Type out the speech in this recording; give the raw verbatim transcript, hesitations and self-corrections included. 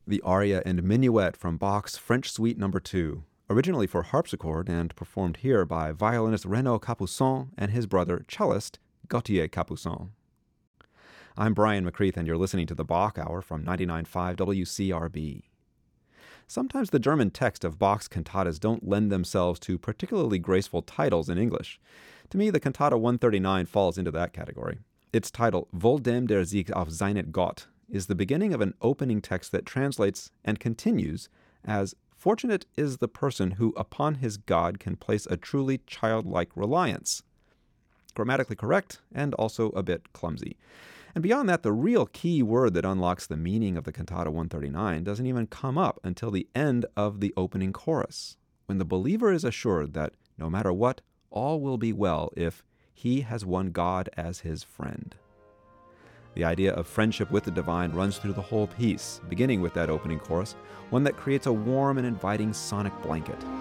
The aria and minuet from Bach's French Suite Number two, originally for harpsichord and performed here by violinist Renaud Capuçon and his brother cellist Gauthier Capuçon. I'm Brian McCreath, and you're listening to the Bach Hour from ninety-nine point five W C R B. Sometimes the German text of Bach's cantatas don't lend themselves to particularly graceful titles in English. To me, the Cantata one thirty-nine falls into that category. Its title, Wohl dem der sich auf seinet Gott, is the beginning of an opening text that translates and continues as, "Fortunate is the person who upon his God can place a truly childlike reliance." Grammatically correct and also a bit clumsy. And beyond that, the real key word that unlocks the meaning of the Cantata one thirty-nine doesn't even come up until the end of the opening chorus, when the believer is assured that no matter what, all will be well if he has won God as his friend. The idea of friendship with the divine runs through the whole piece, beginning with that opening chorus, one that creates a warm and inviting sonic blanket.